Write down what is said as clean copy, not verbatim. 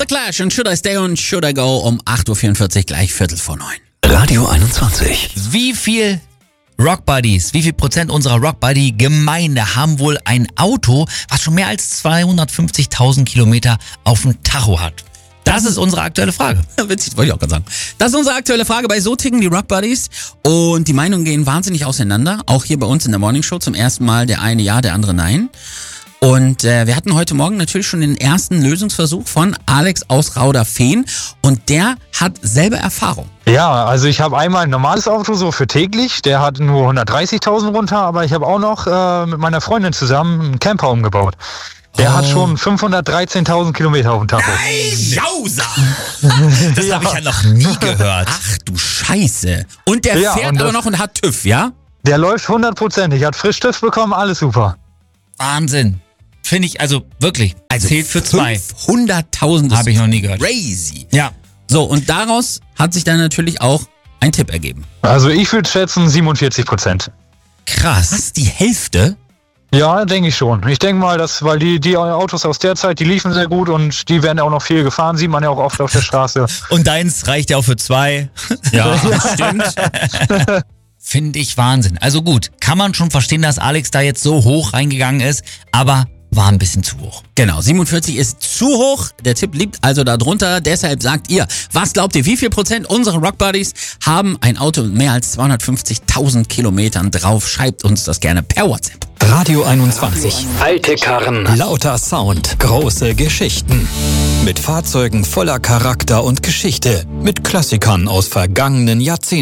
Clash und Should I Stay und Should I Go um 8.44 Uhr, gleich 8:45. Radio 21. Wie viel Rockbuddies, wie viel Prozent unserer Rockbuddy-Gemeinde haben wohl ein Auto, was schon mehr als 250.000 Kilometer auf dem Tacho hat? Das ist unsere aktuelle Frage. Witzig, wollte ich auch gerade sagen. Das ist unsere aktuelle Frage. Bei So ticken die Rockbuddies. Und die Meinungen gehen wahnsinnig auseinander. Auch hier bei uns in der Morningshow zum ersten Mal. Der eine ja, der andere nein. Und wir hatten heute Morgen natürlich schon den ersten Lösungsversuch von Alex aus Rauderfehn. Und der hat selber Erfahrung. Ja, also ich habe einmal ein normales Auto, so für täglich. Der hat nur 130.000 runter. Aber ich habe auch noch mit meiner Freundin zusammen einen Camper umgebaut. Der hat schon 513.000 Kilometer auf dem Tacho. Jausa! Das habe ich ja noch nie gehört. Ach du Scheiße. Und der Ja, fährt und aber noch und hat TÜV, ja? Der läuft 100%. Hat frisch TÜV bekommen, alles super. Wahnsinn. Finde ich, also wirklich, zählt für 2. 500.000. Habe ich noch nie gehört. Crazy. Ja. So, und daraus hat sich dann natürlich auch ein Tipp ergeben. Also ich würde schätzen 47%. Krass. Was, die Hälfte? Ja, denke ich schon. Ich denke mal, dass, weil die Autos aus der Zeit, die liefen sehr gut und die werden ja auch noch viel gefahren, sieht man ja auch oft auf der Straße. Und deins reicht ja auch für 2. Ja, stimmt. Finde ich Wahnsinn. Also gut, kann man schon verstehen, dass Alex da jetzt so hoch reingegangen ist, aber war ein bisschen zu hoch. Genau, 47 ist zu hoch. Der Tipp liegt also da drunter. Deshalb sagt ihr, was glaubt ihr, wie viel Prozent unserer Rockbuddies haben ein Auto mit mehr als 250.000 Kilometern drauf? Schreibt uns das gerne per WhatsApp. Radio 21. Alte Karren. Lauter Sound. Große Geschichten. Mit Fahrzeugen voller Charakter und Geschichte. Mit Klassikern aus vergangenen Jahrzehnten.